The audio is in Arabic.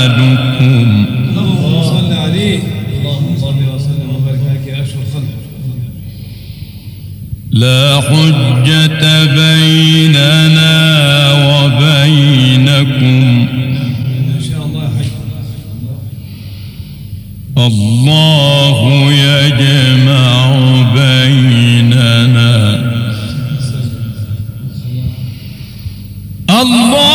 أموالكم. اللهم صل عليه. اللهم صل وسلم وبارك عليك يا أشرف الخلق. لا حجة بيننا وبينكم. إن شاء الله حج. الله يجمع بيننا. الله